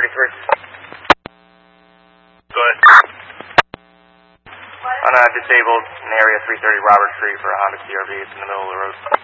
Go ahead. On a disabled in area 330 Robert Street for a Honda CRV. It's in the middle of the road.